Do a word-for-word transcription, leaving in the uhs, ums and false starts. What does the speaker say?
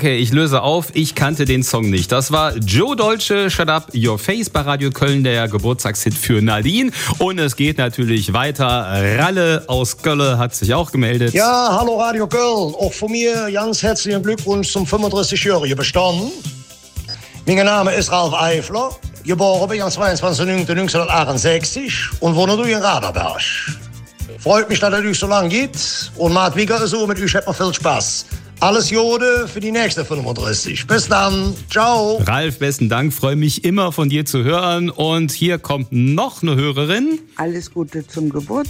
Okay, ich löse auf. Ich kannte den Song nicht. Das war Joe Dolce, Shut Up Your Face bei Radio Köln, der Geburtstagshit für Nadine. Und es geht natürlich weiter. Ralle aus Köln hat sich auch gemeldet. Ja, hallo Radio Köln. Auch von mir ganz herzlichen Glückwunsch zum fünfunddreißig-jährigen Bestand. Mein Name ist Ralf Eifler. Geboren bin ich am zweiundzwanzigsten neunten neunzehnhundertachtundsechzig und wohne durch in Raderberg. Freut mich, dass es euch so lange geht. Und macht wieder so, mit euch hat man viel Spaß. Alles Jode für die nächste fünfunddreißig. Bis dann. Ciao. Ralf, besten Dank. Freue mich immer von dir zu hören. Und hier kommt noch eine Hörerin. Alles Gute zum Geburtstag.